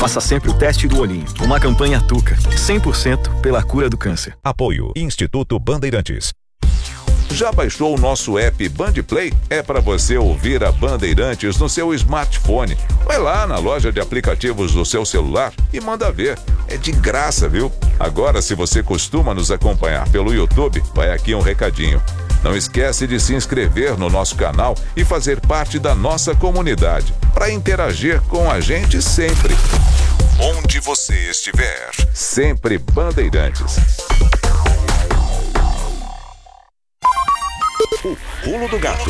Faça sempre o teste do olhinho. Uma campanha Tuca, 100% pela cura do câncer. Apoio Instituto Bandeirantes. Já baixou o nosso app Bandplay? É para você ouvir a Bandeirantes no seu smartphone. Vai lá na loja de aplicativos do seu celular e manda ver. É de graça, viu? Agora, se você costuma nos acompanhar pelo YouTube, vai aqui um recadinho. Não esquece de se inscrever no nosso canal e fazer parte da nossa comunidade, para interagir com a gente sempre. Onde você estiver, sempre Bandeirantes. O Pulo do Gato.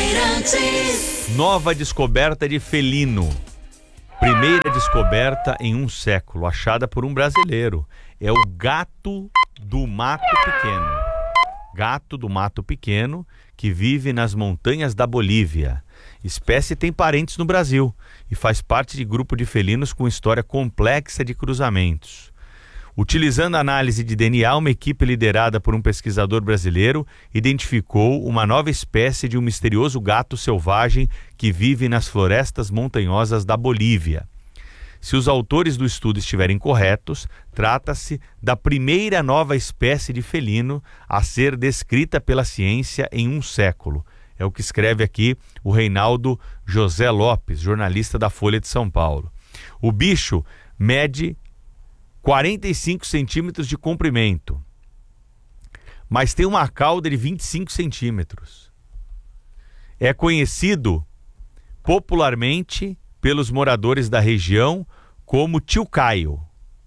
Nova descoberta de felino. Primeira descoberta em um século, achada por um brasileiro. É o gato do mato pequeno. Gato do mato pequeno, que vive nas montanhas da Bolívia. Espécie tem parentes no Brasil e faz parte de grupo de felinos com história complexa de cruzamentos. Utilizando a análise de DNA, uma equipe liderada por um pesquisador brasileiro identificou uma nova espécie de um misterioso gato selvagem que vive nas florestas montanhosas da Bolívia. Se os autores do estudo estiverem corretos, trata-se da primeira nova espécie de felino a ser descrita pela ciência em um século. É o que escreve aqui o Reinaldo José Lopes, jornalista da Folha de São Paulo. O bicho mede 45 centímetros de comprimento, mas tem uma cauda de 25 centímetros. É conhecido popularmente pelos moradores da região como tiucaio,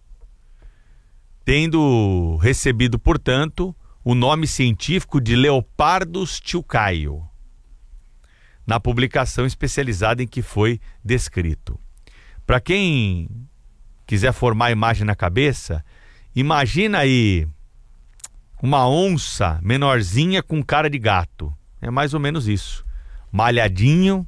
tendo recebido, portanto, o nome científico de Leopardus tiucaio, na publicação especializada em que foi descrito. Para quem quiser formar a imagem na cabeça, imagina aí uma onça menorzinha com cara de gato. É mais ou menos isso. Malhadinho.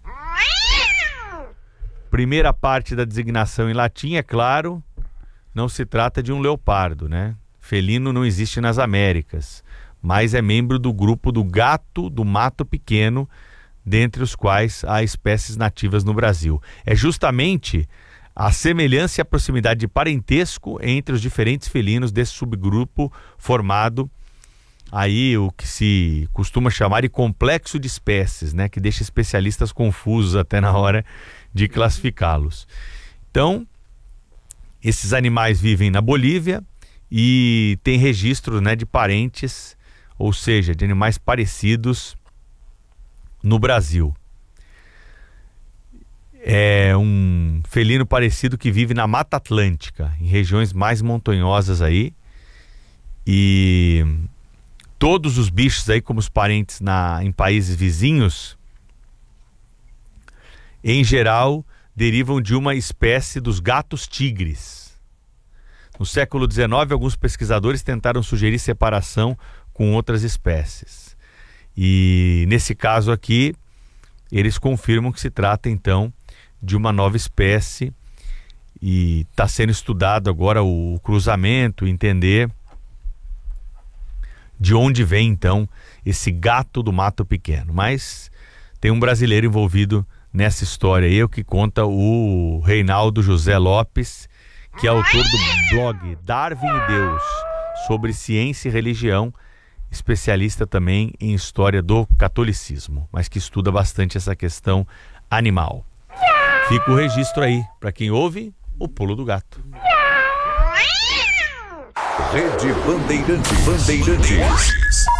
Primeira parte da designação em latim, é claro, não se trata de um leopardo, né? Felino não existe nas Américas, mas é membro do grupo do gato do mato pequeno, dentre os quais há espécies nativas no Brasil. É justamente a semelhança e a proximidade de parentesco entre os diferentes felinos desse subgrupo formado aí o que se costuma chamar de complexo de espécies, né? Que deixa especialistas confusos até na hora de classificá-los. Então, esses animais vivem na Bolívia e tem registro, né, de parentes, ou seja, de animais parecidos no Brasil. É um felino parecido que vive na Mata Atlântica, em regiões mais montanhosas aí. E todos os bichos aí, como os parentes em países vizinhos, em geral, derivam de uma espécie dos gatos tigres. No século XIX, alguns pesquisadores tentaram sugerir separação com outras espécies. E nesse caso aqui, eles confirmam que se trata então de uma nova espécie e está sendo estudado agora o cruzamento, entender de onde vem então esse gato do mato pequeno. Mas tem um brasileiro envolvido nessa história aí, o que conta o Reinaldo José Lopes, que é autor do blog Darwin e Deus, sobre ciência e religião, especialista também em história do catolicismo, mas que estuda bastante essa questão animal. Fica o registro aí, para quem ouve, o Pulo do Gato. Rede Bandeirantes.